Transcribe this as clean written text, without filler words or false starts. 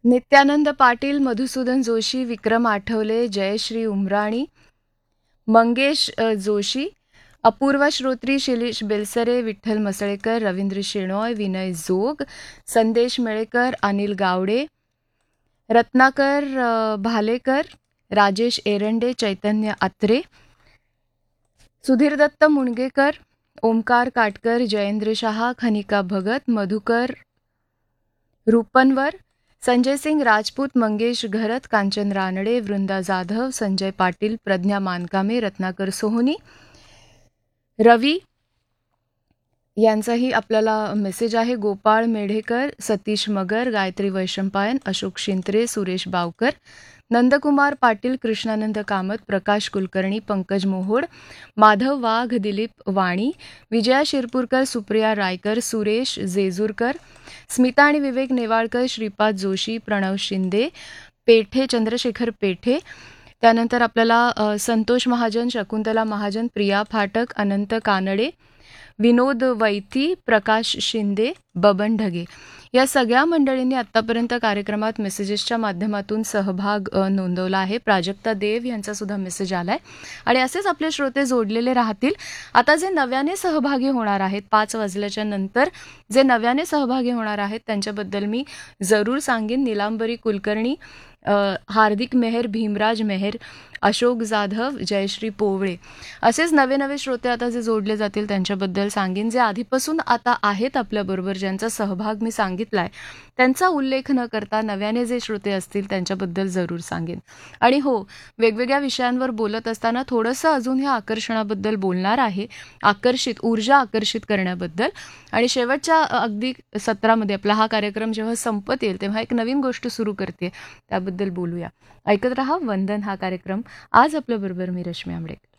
नित्यानंद पाटील, मधुसूदन जोशी, विक्रम आठवले, जयश्री उमराणी, मंगेश जोशी, अपूर्वा श्रोत्री, शिरीष बेलसरे, विठ्ठल मसळेकर, रवींद्र शेणॉय, विनय जोग, संदेश मेळेकर, अनिल गावडे, रत्नाकर भालेकर, राजेश एरंडे, चैतन्य अत्रे, सुधीर दत्त मुणगेकर, ओमकार काटकर, जयेंद्र शहा, खनिका भगत, मधुकर रुपनवर, संजय सिंग राजपूत, मंगेश घरत, कांचन रानडे, वृंदा जाधव, संजय पाटील, प्रज्ञा मानकामे, रत्नाकर सोहनी, रवी यांचाही आपल्याला मेसेज आहे, गोपाळ मेढेकर, सतीश मगर, गायत्री वैशंपायन, अशोक शिंत्रे, सुरेश बावकर, नंदकुमार पाटील, कृष्णानंद कामत, प्रकाश कुलकर्णी, पंकज मोहोड, माधव वाघ, दिलीप वाणी, विजया शिरपूरकर, सुप्रिया रायकर, सुरेश जेजूरकर, स्मिता आणि विवेक नेवाळकर, श्रीपाद जोशी, प्रणव शिंदे, पेठे, चंद्रशेखर पेठे. त्यानंतर आपल्याला संतोष महाजन, शकुंतला महाजन, प्रिया फाटक, अनंत कानडे, विनोद वैती, प्रकाश शिंदे, बबन ढगे या सगळ्या मंडळींनी आत्तापर्यंत कार्यक्रमात मेसेजेसच्या माध्यमातून सहभाग नोंदवला आहे. प्राजक्ता देव यांचा सुद्धा मेसेज आला आहे आणि असेच आपले श्रोते जोडलेले राहतील. आता जे नव्याने सहभागी होणार आहेत 5 वाजल्याच्या नंतर जे नव्याने सहभागी होणार आहेत त्यांच्याबद्दल मी जरूर सांगेन. निलांबरी कुलकर्णी, हार्दिक मेहर, भीमराज मेहर, अशोक जाधव, जयश्री पोवळे असेच नवे नवे श्रोते आता जे जोडले जातील त्यांच्याबद्दल सांगेन. जे आधीपासून आता आहेत आपल्याबरोबर ज्यांचा सहभाग मी सांगितला आहे त्यांचा उल्लेख न करता नव्याने जे श्रोते असतील त्यांच्याबद्दल जरूर सांगेन. आणि हो, वेगवेगळ्या विषयांवर बोलत असताना थोडंसं अजून ह्या आकर्षणाबद्दल बोलणार आहे, ऊर्जा आकर्षित करण्याबद्दल. आणि शेवटच्या अगदी सत्रामध्ये आपला हा कार्यक्रम जेव्हा संपत येईल तेव्हा एक नवीन गोष्ट सुरू करते त्याबद्दल बोलूया. ऐकत रहा वंदन हा कार्यक्रम. आज आपल्याबरोबर मी रश्मी आंबेडकर.